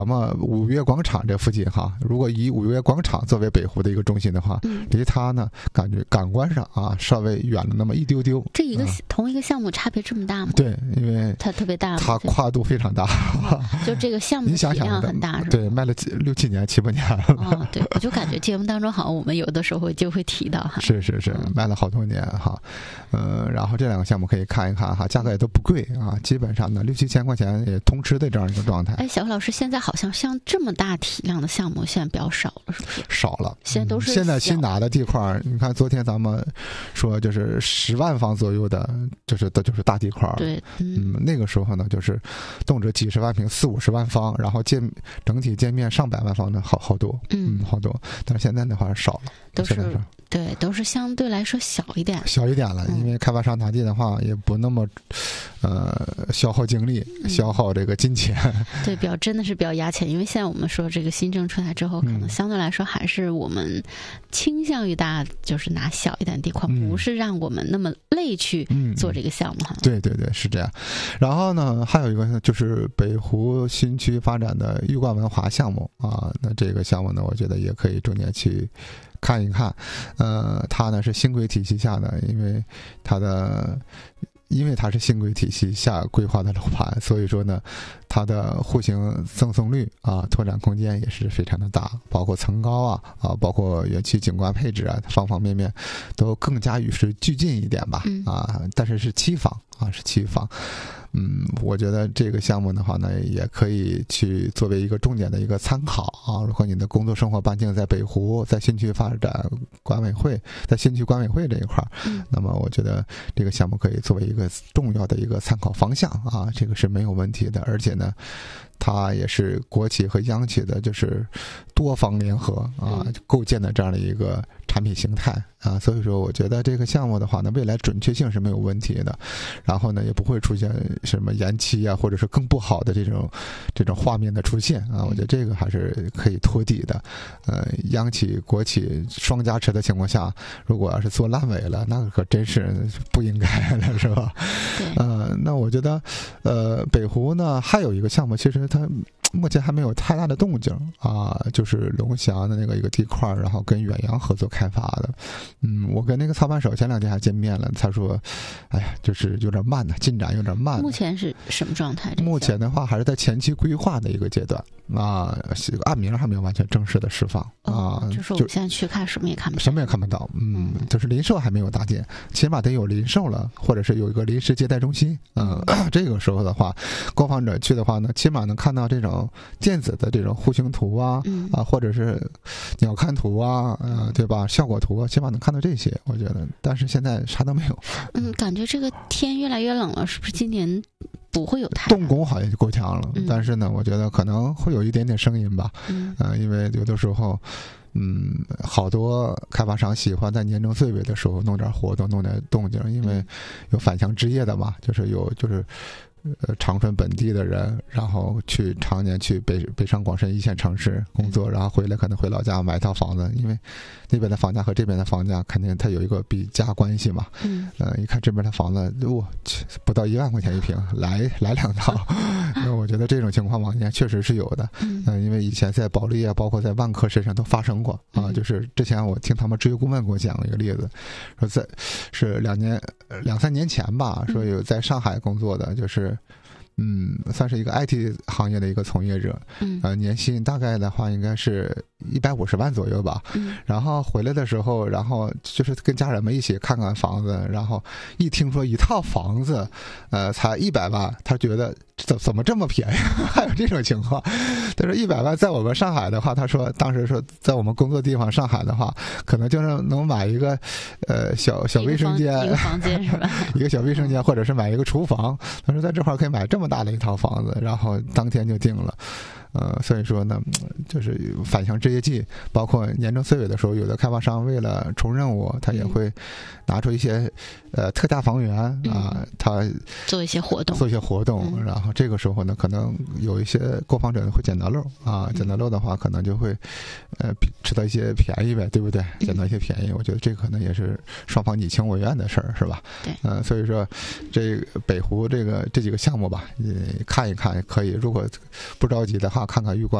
那么五月广场这附近哈，如果以五月广场作为北湖的一个中心的话，离它呢感觉感官上啊稍微远了那么一丢丢。 这一个同一个项目差别这么大吗？ 对，因为它特别大， 它跨度非常大， 就这个项目的体量很大，是吧？ 对，卖了6-7年、7-8年了。 对，我就感觉节目当中好像我们有的时候就会提到哈。 是，卖了好多年哈。然后这两个项目可以看一看哈，价格也都不贵啊，基本上呢6-7千块钱也通吃的这样一个状态。 哎，小何老师，现在好像这么大体量的项目现在比较少了，是不是？ 少了， 现在都是现在新拿的地块，你看昨天咱们说就是10万方左右的，就是大地块。 对， 那个时候呢，就是动辄几十万平、40-50万方，然后整体建面上百万方的好多，好多。但是现在的话少了， 都是相对来说小一点了，因为开发商拿地的话也不那么消耗精力、消耗这个金钱。 对，真的是比较压钱，因为现在我们说这个新政出来之后，可能相对来说还是我们倾向于大家就是拿小一点地块，不是让我们那么累去做这个项目哈。 对，是这样。然后呢，还有一个呢，就是北湖新区发展的玉冠文华项目啊，那这个项目呢，我觉得也可以重点去看一看。它呢是新规体系下的，因为它是新规体系下规划的楼盘，所以说呢，它的户型赠送率啊，拓展空间也是非常的大，包括层高啊，包括园区景观配置啊，方方面面都更加与时俱进一点吧。但是是期房。我觉得这个项目的话呢，也可以去作为一个重点的一个参考啊。如果你的工作生活半径在北湖，在新区发展管委会，在新区管委会这一块，那么我觉得这个项目可以作为一个重要的一个参考方向啊，这个是没有问题的。而且呢，它也是国企和央企的就是多方联合啊构建的这样的一个产品形态啊，所以说我觉得这个项目的话呢，未来准确性是没有问题的，然后呢也不会出现什么延期啊，或者是更不好的这种画面的出现啊，我觉得这个还是可以托底的。央企国企双加持的情况下，如果要是做烂尾了，那可真是不应该的，是吧？那我觉得北湖呢还有一个项目，其实它目前还没有太大的动静啊，就是龙翔的那个一个地块，然后跟远洋合作开发的。我跟那个操盘手前2天还见面了，他说，哎呀，就是有点慢进展有点慢。 目前是什么状态？ 目前的话还是在前期规划的一个阶段啊，案名还没有完全正式的释放啊。 就是我们现在去看什么也看不到， 就是零售还没有搭建，起码得有零售了，或者是有一个临时接待中心。这个时候的话，购房者去的话呢，起码能看到这种电子的这种户型图啊，或者是鸟瞰图啊，对吧？效果图啊，起码能看到这些，我觉得。但是现在啥都没有。 感觉这个天越来越冷了，是不是今年不会有太动工好像就够强了？但是呢，我觉得可能会有一点点声音吧。因为有的时候，好多开发商喜欢在年终岁尾的时候弄点活动，弄点动静，因为有返乡置业的嘛，就是长春本地的人，然后常年去北上广深一线城市工作，然后回来可能回老家买一套房子，因为那边的房价和这边的房价肯定它有一个比价关系嘛。一看这边的房子，不到1万块钱一平，来2套。那我觉得这种情况往年确实是有的。因为以前在保利啊，包括在万科身上都发生过啊。就是之前我听他们职业顾问给我讲了一个例子，说是2-3年前吧，说有在上海工作的，就是算是一个 IT 行业的一个从业者，年薪大概的话应该是150万左右吧。然后回来的时候，然后就是跟家人们一起看看房子，然后一听说一套房子才100万，他觉得怎么这么便宜？还有这种情况。他说100万在我们上海的话，他说当时说在我们工作地方上海的话，可能就是能买一个小卫生间， 一个房间是吧？ 一个小卫生间，或者是买一个厨房。他说在这块可以买这么大的一套房子，然后当天就定了。所以说呢，就是返乡置业季，包括年终岁尾的时候，有的开发商为了冲任务，他也会拿出一些特价房源啊，他做一些活动， 然后这个时候呢，可能有一些购房者会捡到漏啊，捡到漏的话，可能就会吃到一些便宜呗，对不对？捡到一些便宜，我觉得这可能也是双方你情我愿的事儿，是吧？ 对。 所以说这北湖这几个项目吧， 看一看可以。如果不着急的话，看看预关。